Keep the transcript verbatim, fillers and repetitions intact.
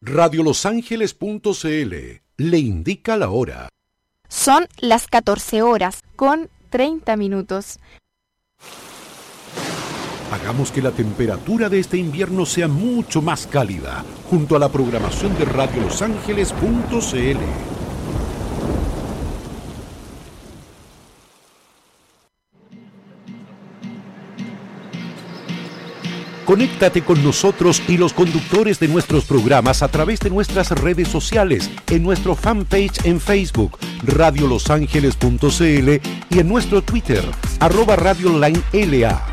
radio los ángeles punto c l le indica la hora. Son las catorce horas con treinta minutos. Hagamos que la temperatura de este invierno sea mucho más cálida, junto a la programación de radio los ángeles punto c l. Conéctate con nosotros y los conductores de nuestros programas a través de nuestras redes sociales, en nuestro fanpage en Facebook, radio los ángeles punto c l, y en nuestro Twitter, arroba Radio Online L A.